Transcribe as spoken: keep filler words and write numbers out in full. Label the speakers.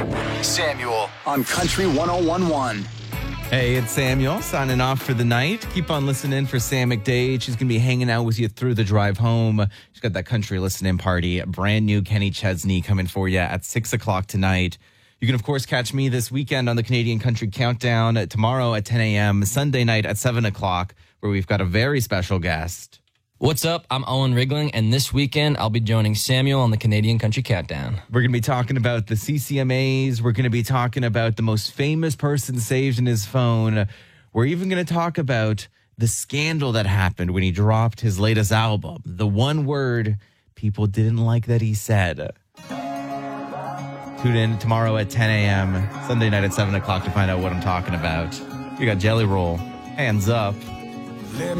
Speaker 1: Samuel on Country one oh one point one.
Speaker 2: Hey, it's Samuel signing off for the night. Keep on listening for Sam McDade. She's going to be hanging out with you through the drive home. She's got that country listening party. Brand new Kenny Chesney coming for you at six o'clock tonight. You can, of course, catch me this weekend on the Canadian Country Countdown tomorrow at ten a.m., Sunday night at seven o'clock, where we've got a very special guest.
Speaker 3: What's up? I'm Owen Rigling, and this weekend I'll be joining Samuel on the Canadian Country Countdown.
Speaker 2: We're going to be talking about the C C M As. We're going to be talking about the most famous person saved in his phone. We're even going to talk about the scandal that happened when he dropped his latest album. The one word people didn't like that he said. Tune in tomorrow at ten a.m., Sunday night at seven o'clock to find out what I'm talking about. You got Jelly Roll, Hands Up.